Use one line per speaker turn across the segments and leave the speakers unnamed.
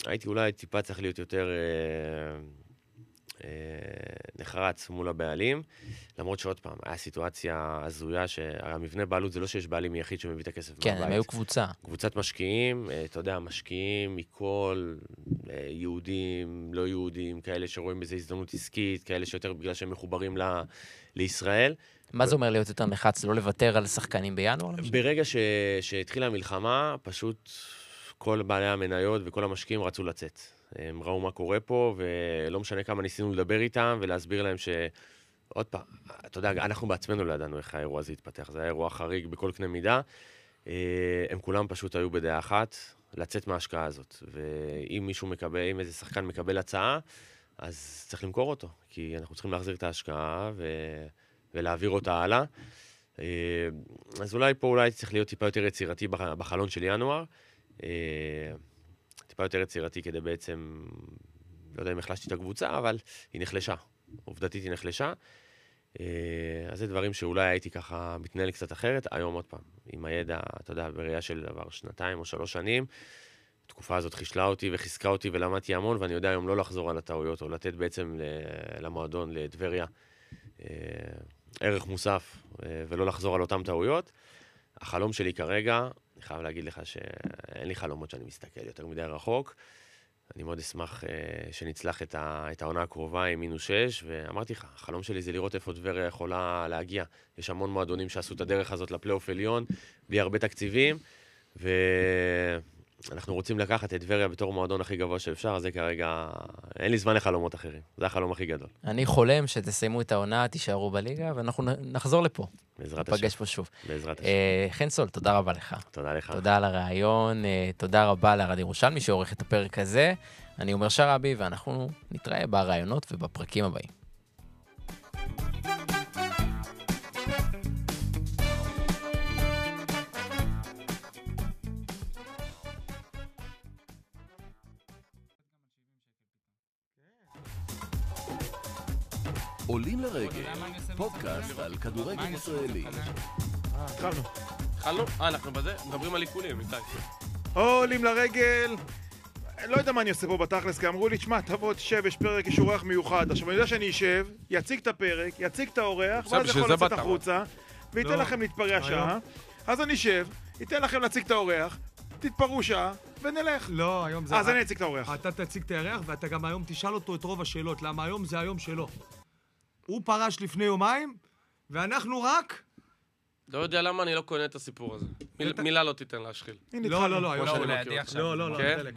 הייתי אולי טיפה צריך להיות יותר נחרץ מול הבעלים, למרות שעוד פעם, היה סיטואציה הזויה שהמבנה בעלות זה לא שיש בעלים יחיד שמביא את הכסף
כן,
מהבית.
הם היו קבוצה.
קבוצת משקיעים, אתה יודע, משקיעים מכל, יהודים, לא יהודים, כאלה שרואים בזה הזדמנות עסקית, כאלה שיותר בגלל שהם מחוברים לישראל.
מה זה אומר להיות יותר נחץ? לא לוותר על שחקנים בינואר?
ברגע שהתחילה המלחמה, פשוט כל בעלי המניות וכל המשקיעים רצו לצאת. הם ראו מה קורה פה, ולא משנה כמה ניסינו לדבר איתם ולהסביר להם עוד פעם, אתה יודע, אנחנו בעצמנו לא ידענו איך האירוע הזה התפתח. זה היה אירוע חריג בכל קנה מידה. הם כולם פשוט היו בדעה אחת, לצאת מההשקעה הזאת. ואם מישהו מקבל, אם איזה שחקן מקבל הצעה, אז צריך למכור אותו. כי אנחנו צריכים להחזיר את ההשקעה ולהעביר אותה הלאה. אז אולי צריך להיות טיפה יותר יצירתי בחלון של ינואר. טיפה יותר יצירתי כדי בעצם, לא יודע אם החלשתי את הקבוצה, אבל היא נחלשה. עובדתית היא נחלשה. אז זה דברים שאולי הייתי ככה מתנהל קצת אחרת. היום עוד פעם, עם הידע, אתה יודע, בראייה של דבר 2 או 3 שנים, התקופה הזאת חישלה אותי וחיזקה אותי ולמדתי המון, ואני יודע היום לא לחזור על הטעויות, או לתת בעצם למועדון, לדבריה, ערך מוסף, ולא לחזור על אותם טעויות. החלום שלי כרגע, אני חייב להגיד לך שאין לי חלומות שאני מסתכל יותר מדי רחוק. אני מאוד אשמח שנצלח את העונה הקרובה עם -6, ואמרתי לך, החלום שלי זה לראות איפה דבריה יכולה להגיע. יש המון מועדונים שעשו את הדרך הזאת לפלייאוף עליון, בלי הרבה תקציבים, ואנחנו רוצים לקחת את דבריה בתור מועדון הכי גבוה שאפשר, אז זה כרגע, אין לי זמן לחלומות אחרים. זה החלום הכי גדול.
אני חולם שתסיימו את העונה, תישארו בליגה, ואנחנו נחזור לפה.
בעזרת השם.
נפגש פה שוב.
בעזרת השם.
חן סול, תודה רבה לך.
תודה לך.
תודה על הרעיון, תודה רבה לארד ירושלמי שעורך את הפרק הזה. אני אומר שרבי, ואנחנו נתראה ברעיונות ובפרקים הבאים.
עולים לרגל, פודקאסט על כדורגל ישראלי.
התחלנו? אנחנו בזה? מדברים על עיקולים, איתי.
עולים לרגל. לא יודע מה אני עושה פה בתכלס, כי אמרו לי, תשמע, תבוא, תשב, יש פרק, יש אורח מיוחד. עכשיו, אני יודע שאני אשב, יציג את הפרק, יציג את האורח, ואז יכול לצאת החוצה, וייתן לכם להתפרע שעה. אז אני אשב, ייתן לכם להציג את האורח, תתפרעו שעה, ונלך.
לא, היום זה...
אז אני אציג את האורח.
אתה תציג את האורח, ואתה גם היום תשאל אותו את רוב השאלות, למה היום זה היום שלו. הוא פרש לפני יומיים, ואנחנו רק...
לא יודע למה אני לא קונה את הסיפור הזה. מילה לא תיתן להשחיל.
לא, היום
לא,
שלו.
לידי עכשיו.
לא,
כן?
חלק.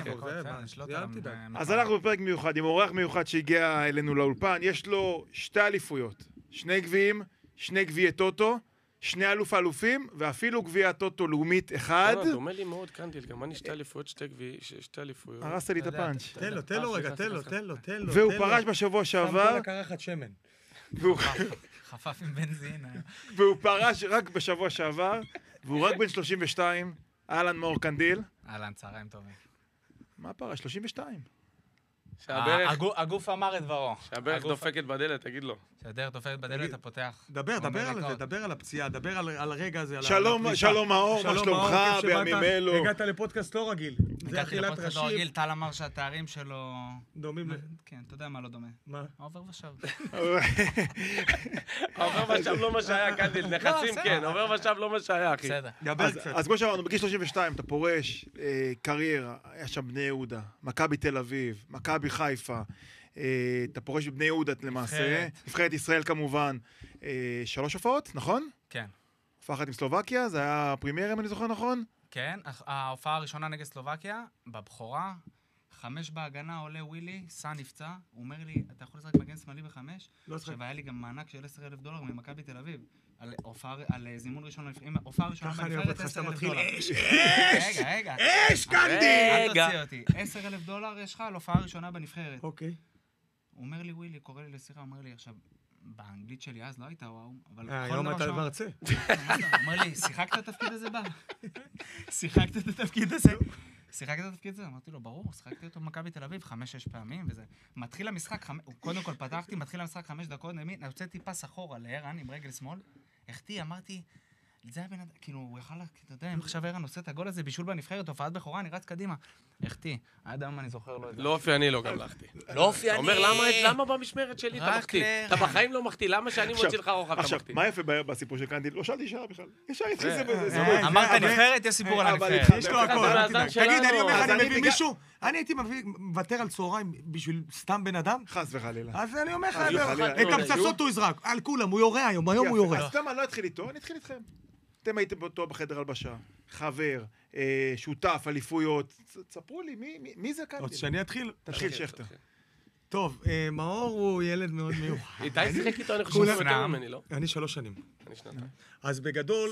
אז אנחנו בפרק מיוחד, עם אורח מיוחד שהגיע אלינו לאולפן. יש לו 2 אליפויות, 2 גביעים, 2 גביעי טוטו, 2 אלופים, ואפילו גביע טוטו לאומית 1.
דומה לי מאוד, קנדיל, גם אני 2 אליפויות, 2 אליפויות.
הרסת לי את הפאנץ'.
תן לו רגע, תן לו.
והוא פרש בשבוע שעבר.
שם לקרחת שמן.
חפף עם בנזין.
והוא פרש רק בשבוע שעבר, והוא רק בן 32, אהלן מאור קנדיל.
אהלן, צהריים טובים.
מה פרש? 32.
הגוף אמר את דברו.
שהברך דופקת בדלת, תגיד לו.
שהדרך דופקת בדלת, אתה פותח.
דבר על זה, דבר על הפציעה, דבר על הרגע הזה.
שלום מאור, מה שלומך בימים אלו?
הגעת לפודקאסט לא רגיל.
הגעתי לפודקאסט לא רגיל, טל אמר שהתארים שלו...
דומים ל...
כן, אתה יודע מה לא דומה.
מה?
העובר ושב.
העובר ושב לא מה שהיה, קנדיל, נכסים כן, העובר ושב לא מה שהיה, אחי.
בסדר.
אז כמו שאמרנו, בגיל 32 אתה פורש, קריירה, היה שם בני יהודה, מכבי תל אביב, מכבי חיפה, אתה פורש בבני יהודה למעשה, נבחרת ישראל כמובן, 3 הופעות, נכון?
כן.
הופעה אחת עם סלובקיה, זה היה פרימייר אם אני זוכר נכון?
כן, ההופעה הראשונה נגד סלובקיה, בבחורה, 5 בהגנה עולה ווילי, סע נפצע, הוא אומר לי, אתה יכול לשחק מגן שמאלי ב5? עכשיו היה לי גם מענק של $10,000 ממכבי תל אביב, על זימון ראשון, הופעה ראשונה בנבחרת $10,000. רגע.
אש, קנדי!
אל תוציא אותי, $10,000 יש לך על הופעה ראשונה בנבחרת.
אוקיי.
הוא אומר לי, ווילי, קורא לי לשיחה, הוא אומר לי, עכשיו, באנגלית שלי אז לא הייתה וואו, אבל...
היום אתה מרצה.
הוא אומר לי, שיחקת את התפקיד הזה בה? שיחקת את התפקיד הזה? אמרתי לו, ברור, שיחקתי אותו במכבי תל אביב 5-6 פעמים, וזה... מתחיל המשחק, קודם כל פתחתי, מתחיל המשחק 5 דקות, הוצאתי פס אחורה לערן עם רגל שמאל, החטיא, אמרתי, זה היה בן אדם, כאילו, הוא יכל, אתה יודע, אם עכשיו ערן עושה את הגול הזה, בישול בנבחרת, הופעת בכורה, אני רץ קדימה. החטיא. עד היום אני זוכר לו את זה.
לא אופייני לו גם להחטיא.
לא אופייני.
אתה אומר, למה במשמרת שלי אתה מחטיא? אתה בחיים לא מחטיא, למה שאני מוציא לך רוחב אתה מחטיא?
עכשיו, מה יפה בסיפור של קנדיל? לא שאלתי שעה בכלל. ישר התחיל זה.
אמרת נבחרת, יש סיפור על הנבחרת.
יש לו הכל. תגיד, אני אומר לך, אני מביא מישהו, אני הייתי מוותר על צהריים בשביל סתם בן אדם?
חס וחלילה.
אז אני אומר לך, את הפצצות הוא יזרק. על כולם, הוא יורה היום הוא יורה.
אז אתה מה, לא אתחיל איתו, אני אתחיל איתכם. אתם הייתם באותו בחדר הלבשה, חבר, שותף, אליפויות. תספרו לי, מי זה קנדיל?
עוד שאני אתחיל?
תתחיל שכטר.
טוב, מאור הוא ילד מאוד מיוחד.
איתי שיחק איתו, אני חושב יותר ממני, לא?
אני 3 שנים.
אני שנתיים.
אז בגדול,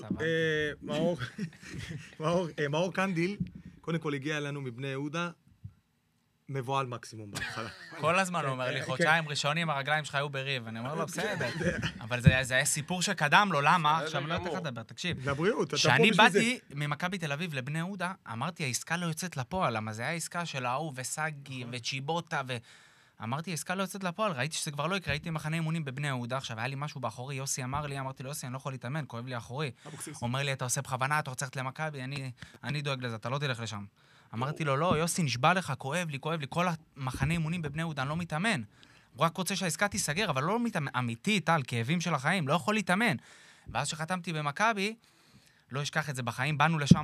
מאור קנדיל, קודם כל הגיע אלינו מבני יהודה, מבועל מקסימום בהתחלה.
כל הזמן הוא אומר לי, חודשיים ראשונים הרגליים שלך היו בריב. אני אומר לו, בסדר. אבל זה היה סיפור שקדם לו, למה? עכשיו לא תכף לדבר, תקשיב.
לבריאות,
כשאני באתי ממכבי תל אביב לבני יהודה, אמרתי, העסקה לא יוצאת לפועל, למה זה היה עסקה של ההוא וסגי וצ'יבוטה אמרתי, העסקה לא יוצאת לפועל, ראיתי שזה כבר לא יקרה, הייתי מחנה אימונים בבני יהודה, עכשיו היה לי משהו באחורי, יוסי אמר לי, אמרתי לו, יוסי, אני לא יכול להתאמן, כואב לי האחורי. אומר לי, אתה עושה בכוונה, אתה רוצה ללכת למכבי, אני דואג לזה, אתה לא תלך לשם. אמרתי לו, לא, יוסי, נשבע לך, כואב לי, כל המחנה אימונים בבני יהודה, אני לא מתאמן. הוא רק רוצה שהעסקה תיסגר, אבל לא מתאמן, אמיתי, טל, כאבים של החיים, לא יכול להתאמן. ואז שחתמתי במכבי, לא אשכח את זה בחיים, באנו לשם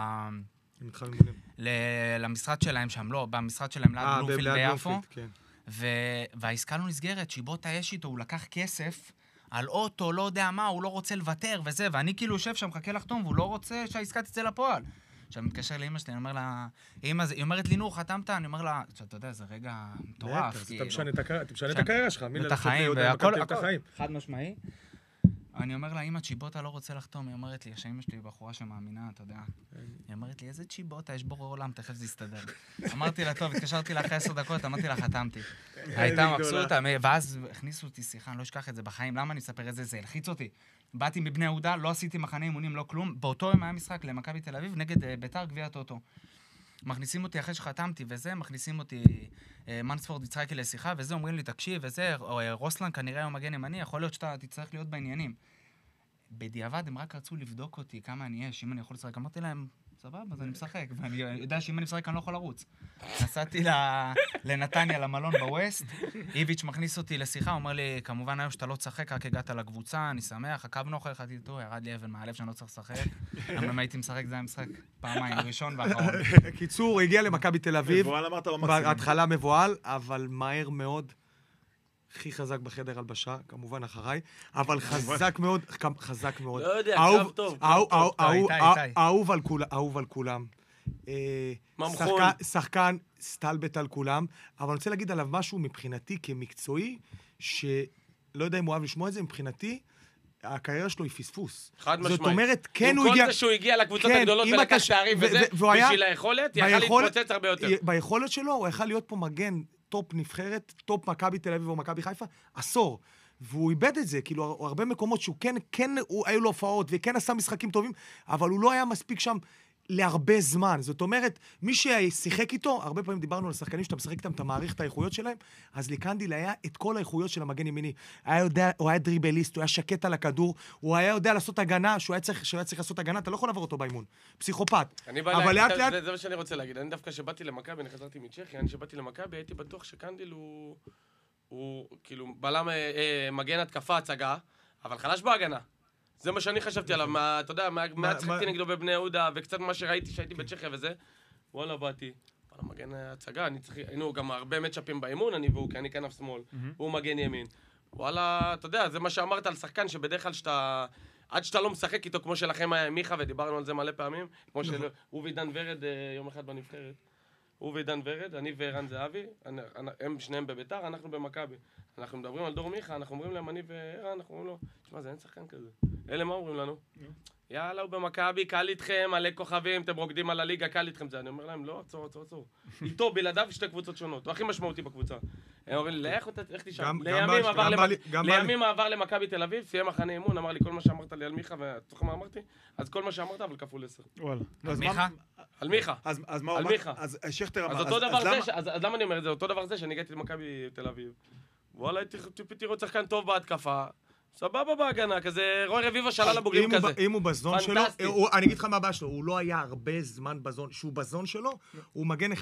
למשרד שלהם שם, לא, במשרד שלהם ליד בלומפילד ביפו. והעסקה לא נסגרת, שיבוטה יש איתו, הוא לקח כסף על אוטו, לא יודע מה, הוא לא רוצה לוותר וזה, ואני כאילו יושב שם, מחכה לחתום, והוא לא רוצה שהעסקה תצא לפועל. עכשיו, מתקשר לאמא שלי, אני אומר לה, אמא, היא אומרת לי, נו, חתמת? אני אומר לה, אתה יודע, זה רגע מטורף.
אתה משנה את הקריירה שלך,
את החיים, והכל, חד משמעי. אני אומר לה, אמא, צ'יבוטה לא רוצה לחתום. היא אומרת לי, שאמא שלי בחורה שמאמינה, אתה יודע. היא אומרת לי, איזה צ'יבוטה, יש בורא עולם, תכף זה יסתדר. אמרתי לה, טוב, התקשרתי לה אחרי 10 דקות, אמרתי לה, חתמתי. הייתה מבסוטה, ואז הכניסו אותי שיחה, אני לא אשכח את זה בחיים, למה אני אספר את זה? זה הלחיץ אותי. באתי מבני יהודה, לא עשיתי מחנה אימונים, לא כלום. באותו יום היה משחק למכבי תל אביב נגד בית"ר גביע הטוטו. מכניסים אותי אחרי שחתמתי וזה, מכניסים אותי מנספורד יצחקי לשיחה וזה, אומרים לי, תקשיב וזה, רוסלן כנראה היום מגן ימני, יכול להיות שאתה תצטרך להיות בעניינים. בדיעבד הם רק רצו לבדוק אותי כמה אני יש, אם אני יכול לשחק. אמרתי להם, סבבה, אז אני משחק, ואני יודע שאם אני משחק אני לא יכול לרוץ. נסעתי לנתניה, למלון בווסט, איביץ' מכניס אותי לשיחה, הוא אומר לי, כמובן היום שאתה לא תשחק, רק הגעת לקבוצה, אני שמח, עקבנו אחריך, איתו, ירד לי אבן מהלב שאני לא צריך לשחק. אם הייתי משחק, זה היה משחק פעמיים, ראשון ואחרון.
קיצור, הגיע למכבי תל אביב, בהתחלה מבועל, אבל מהר מאוד, הכי חזק בחדר הלבשה, כמובן אחריי, אבל חזק מאוד,
לא יודע, קרב טוב.
אהוב על כולם.
ממחון.
שחקן סטלבט על כולם, אבל אני רוצה להגיד עליו משהו מבחינתי כמקצועי, שלא יודע אם הוא אוהב לשמוע את זה, מבחינתי, הקריירה שלו היא פספוס.
חד משמעית.
זאת אומרת, כן הוא הגיע...
עם כל זה שהוא הגיע לקבוצות הגדולות ולקח שערים וזה, בשביל היכולת, יכל להתפוצץ הרבה יותר.
ביכולת שלו, הוא יכל להיות פה מגן טופ נבחרת, טופ מכבי תל אביב או מכבי חיפה, עשור. והוא איבד את זה, כאילו, הרבה מקומות שהוא כן, היו לו הופעות, וכן עשה משחקים טובים, אבל הוא לא היה מספיק שם להרבה זמן. זאת אומרת, מי ששיחק איתו, הרבה פעמים דיברנו על שחקנים שאתה משחק איתם, אתה מעריך את האיכויות שלהם, אז לקנדיל היה את כל האיכויות של המגן ימיני. הוא היה דריבליסט, הוא היה שקט על הכדור, הוא היה יודע לעשות הגנה, שהוא היה צריך לעשות הגנה, אתה לא יכול לעבור אותו באימון. פסיכופת.
זה מה שאני רוצה להגיד. אני דווקא שבאתי למכבי, אני חזרתי מצ'כיה, אני שבאתי למכבי, הייתי בטוח שקנדיל הוא כאילו בלם מגן התקפה הצגה, אבל חלש בהגנה. זה מה שאני חשבתי עליו, אתה יודע, מה צחקתי נגדו בבני יהודה, וקצת מה שראיתי שהייתי בצ'כיה וזה, וואלה, באתי, מגן הצגה, היינו גם הרבה מצ'אפים באימון, אני והוא, כי אני כנף שמאל, הוא מגן ימין. וואלה, אתה יודע, זה מה שאמרת על שחקן, שבדרך כלל עד שאתה לא משחק איתו, כמו שלכם היה עם מיכה, ודיברנו על זה מלא פעמים, כמו שהוא ועידן ורד יום אחד בנבחרת. הוא ועידן ורד, אני וערן זהבי, הם שניהם בביתר, אנחנו במכבי. אנחנו מדברים על דור מיכה, אנחנו אומרים להם, אני וערן, אנחנו אומרים לו, תשמע, זה אין שחקן כזה. אלה מה אומרים לנו? יאללה, הוא במכבי, קל איתכם, מלא כוכבים, אתם רוקדים על הליגה, קל איתכם זה. אני אומר להם, לא, עצור. איתו, בלעדיו, שתי קבוצות שונות. הוא הכי משמעותי בקבוצה. הם אומרים לי, איך תשאר? לימים עבר למכבי תל אביב, סיים מחנה אימון, אמר לי, כל מה שאמרת לי על מיכה, ותוך מה אמרתי? אז כל מה שאמרת, אבל כפול 10. על מיכה.
אז מה הוא אמר? אז שכטר אמר.
אז למה אני אומר את זה? אותו דבר זה שאני הגעתי למכבי תל אביב. וואלה, הייתי רוצה שחקן טוב בהתקפה. סבבה בהגנה, כזה רוי רביבה שלה לבוגרים כזה.
אם הוא בזון שלו, אני אגיד לך מה הבא שלו, הוא לא היה הרבה זמן בזון, שהוא בזון שלו, הוא מגן אחד